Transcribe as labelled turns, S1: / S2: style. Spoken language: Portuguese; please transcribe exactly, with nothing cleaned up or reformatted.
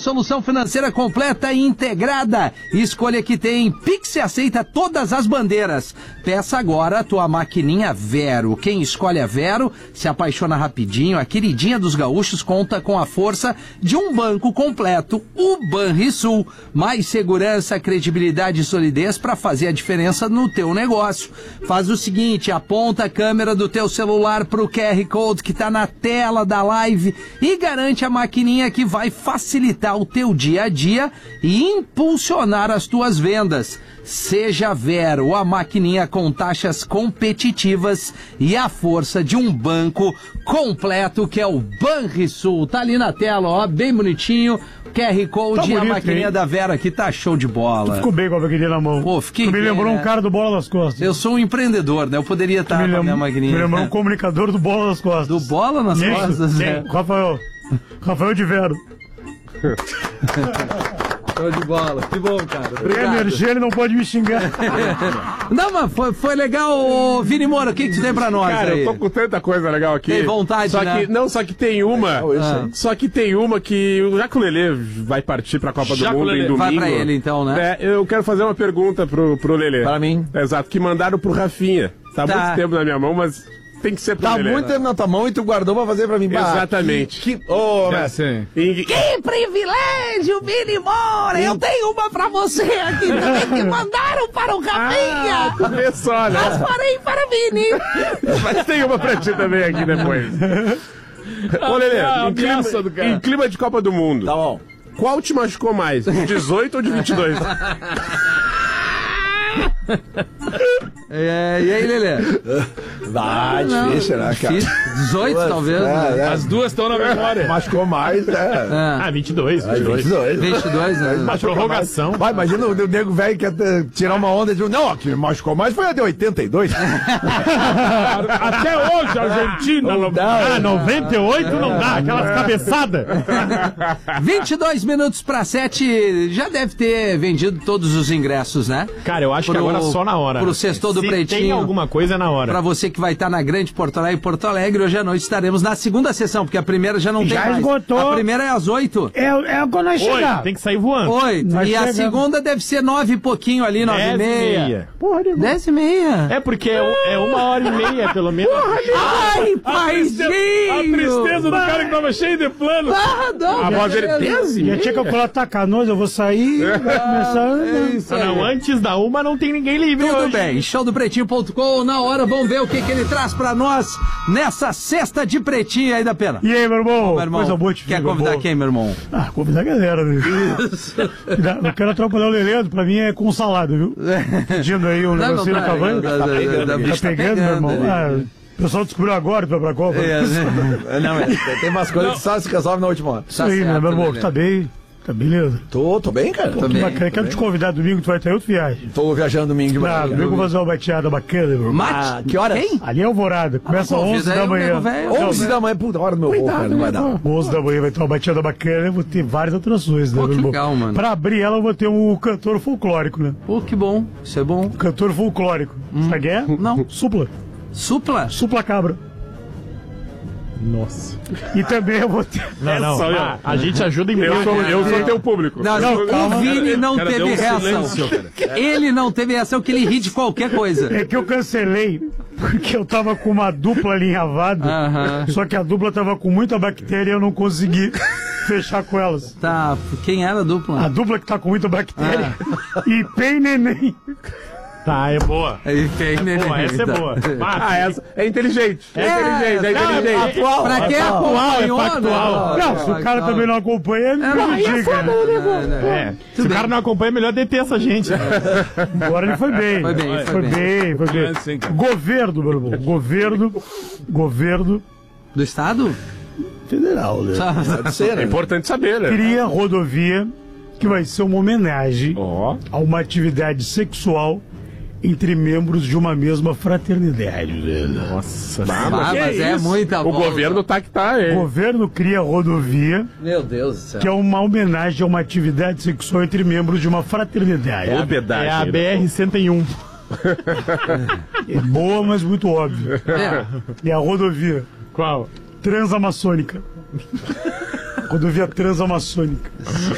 S1: solução financeira completa e integrada. Escolha que tem. Pix aceita todas as bandeiras. Peça agora a tua maquininha Vero. Quem escolhe a Vero se apaixona rapidinho. A queridinha dos gaúchos conta com a força de um banco completo, o Banrisul. Mais segurança, credibilidade e solidez para fazer a diferença no teu negócio. Faz o seguinte, aponta a câmera do teu celular pro Q R Code que tá na tela da live e garante a maquininha que vai facilitar o teu dia a dia e impulsionar as tuas vendas. Seja Vero, a maquininha com taxas competitivas e a força de um banco completo que é o Banrisul. Tá ali na tela, ó, bem bonitinho. Q R Code tá e a maquininha hein? Da Vero aqui tá show de bola.
S2: Ficou bem com a maquininha na mão.
S1: Pô, fiquei
S2: tu me
S1: bem,
S2: lembrou
S1: né?
S2: um cara do Bola das Costas.
S1: Eu sou um empreendedor, né? Eu poderia estar com a minha maquininha.
S2: Me lembrou um comunicador do Bola das Costas.
S1: Do Bola nas Isso, Costas?
S2: É. Rafael. Rafael de Vero.
S1: Show de bola, que bom, cara. Obrigado.
S2: A energia, ele não pode me xingar.
S1: Não, mas foi, foi legal, Vini Moura, o que, que tu tem pra nós?
S3: Cara,
S1: aí?
S3: eu tô com tanta coisa legal aqui.
S1: Tem vontade,
S3: só
S1: né?
S3: Que, não, só que tem uma. Ah. Só que tem uma que. Já que o Lelê vai partir pra Copa já do Mundo em domingo.
S1: Vai pra ele, então, né?
S3: É, eu quero fazer uma pergunta pro, pro Lelê.
S4: Para mim.
S3: Exato, que mandaram pro Rafinha. Tá, tá muito tempo na minha mão, mas. Tem que ser pro
S4: Tá
S3: Lelê.
S4: muito tempo na tua mão e tu guardou pra fazer pra mim.
S3: Exatamente.
S4: Que, que... Oh, é,
S3: sim.
S1: Que privilégio, Vini Moura! Eu tenho uma pra você aqui também que mandaram para o Rafinha!
S3: Ah, vê só, né?
S1: Mas farei para Vini!
S3: Mas tem uma pra ti também aqui depois. Ô, Lelê,
S5: ah,
S3: em, clima, em clima de Copa do Mundo.
S4: Tá bom.
S3: Qual te machucou mais? De dezoito ou de vinte e dois?
S1: É, e aí, Lelê?
S4: Ah, difícil, né, cara?
S1: dezoito, duas, talvez. É,
S5: né?
S4: é.
S5: As duas estão na memória.
S4: Machucou mais, né?
S5: Ah, vinte e dois. vinte e dois,
S4: vinte e dois,
S1: vinte e dois, né?
S5: Uma prorrogação.
S4: Vai, imagina o, o nego velho que quer tirar uma onda de um. Não, que machucou mais foi a de oitenta e dois.
S5: Até hoje, a Argentina. Não, ah, noventa e oito não dá, aquelas cabeçadas.
S1: vinte e dois minutos para sete, já deve ter vendido todos os ingressos, né?
S5: Cara, eu acho pro, que agora só na hora.
S1: Pro Sextou do
S5: Se
S1: Pretinho.
S5: Tem alguma coisa é na hora.
S1: Pra você que vai estar na Grande Porto Alegre, Porto Alegre, hoje à noite estaremos na segunda sessão, porque a primeira já não
S2: já
S1: tem mais.
S2: Esgotou.
S1: A primeira é às oito.
S2: É, é quando nós chegar.
S5: Tem que sair voando.
S1: Oito.
S2: Nós
S1: e
S2: chegamos.
S1: A segunda deve ser nove e pouquinho ali, nove e meia.
S2: Porra, de
S1: Dez e meia.
S5: É porque é, é uma hora e meia, pelo menos.
S1: Porra, ai, paizinho!
S5: A tristeza do cara que tava cheio de planos.
S1: Ah, não,
S3: A voz dele, dez e
S2: Já tinha calculado, tá canoso, eu vou sair, vai começar...
S1: É isso aí.
S5: Não, antes da uma não tem ninguém livre.
S1: Tudo
S5: hoje.
S1: bem, show do pretinho ponto com, na hora, vamos ver o que, que ele traz pra nós nessa sexta de pretinho aí da pena.
S2: E aí, meu irmão?
S1: Ô, meu irmão,
S2: Coisa boa te
S1: quer
S2: ver,
S1: convidar
S2: meu
S1: quem, meu irmão?
S2: Ah, convidar a galera, né? Eu quero atrapalhar o Lelê, pra mim é com salada, viu? Pedindo aí um negocinho no cavanho.
S1: Tá pegando,
S2: Tá pegando, meu irmão. Ah, o pessoal descobriu agora pra ir pra Copa.
S1: É, né?
S4: Não, é, tem umas coisas que só se resolve na última hora.
S2: Isso aí, né, meu irmão? Tá bem? Tá beleza?
S4: Tô, tô bem, cara.
S2: Pô,
S4: Tô
S2: que
S4: bem.
S2: bacana. Quero te convidar domingo, tu vai ter outra viagem.
S4: Tô viajando domingo de manhã.
S2: Ah, domingo vou fazer uma bateada bacana, meu irmão.
S1: Mate?
S4: Que horas?
S1: Quem?
S2: Ali é Alvorada, começa às
S1: Ah,
S2: onze da manhã.
S4: onze da manhã, puta hora do meu voo, cara, não vai dar.
S2: onze da manhã vai ter uma bateada bacana, eu vou ter várias atrações, né,
S1: Pô,
S2: meu
S1: que
S2: irmão?
S1: legal, mano.
S2: Pra abrir ela, eu vou ter um cantor folclórico, né?
S1: Pô, que bom, isso é bom.
S2: Cantor folclórico.
S1: Hum.
S2: Sabe quem é?
S1: Não.
S2: Supla.
S1: Supla?
S2: Supla Cabra.
S5: Nossa.
S2: E também eu vou ter...
S5: Não, não.
S3: Só eu.
S5: Ah, a gente ajuda em
S3: Eu sou, eu sou teu público.
S1: Não,
S2: Não, calma.
S1: o Vini não
S5: Cara, deu
S1: teve
S5: um
S1: reação.
S5: silêncio,
S1: Ele não teve reação, que ele ri de qualquer coisa.
S2: É que eu cancelei, porque eu tava com uma dupla alinhavada,
S1: Aham.
S2: só que a dupla tava com muita bactéria e eu não consegui fechar com elas.
S1: Tá, quem era a
S2: A
S1: dupla?
S2: dupla que tá com muita bactéria. E Pei Neném.
S5: Tá, é boa.
S1: Aí, quem, né?
S5: Boa, essa é boa.
S3: Ah, essa é inteligente. É,
S1: É,
S3: inteligente, é
S1: não,
S3: inteligente.
S1: é Pra quem acompanhou,
S5: é factual.
S2: Não, se o cara também não acompanha, ele
S1: não,
S2: não
S1: aí é
S2: diga. né?
S5: É. Se o cara não acompanha, é melhor deter essa gente.
S2: Agora ele foi bem.
S1: Foi bem, foi
S2: Foi
S1: bem.
S2: bem, foi bem.
S5: É assim, cara.
S2: Governo, meu irmão. Governo. Governo
S1: Do estado?
S2: federal, né?
S4: Pode ser,
S3: É
S4: né?
S3: importante saber, né?
S2: Cria rodovia que vai ser uma homenagem
S3: Ó.
S2: a uma atividade sexual entre membros de uma mesma fraternidade. Velho.
S5: Nossa.
S1: Ah,
S3: mas
S1: mas
S3: que
S1: é
S3: isso?
S1: muita
S3: O
S1: volta.
S3: governo tá que tá,
S2: O
S3: hein?
S2: governo cria rodovia
S1: Meu Deus do céu.
S2: que é uma homenagem a uma atividade sexual entre membros de uma fraternidade.
S3: Obedade.
S5: É a B R cento e um.
S2: É boa, mas muito óbvio.
S1: É.
S2: E a rodovia
S5: Qual?
S2: transamaçônica. Rodovia transamaçônica.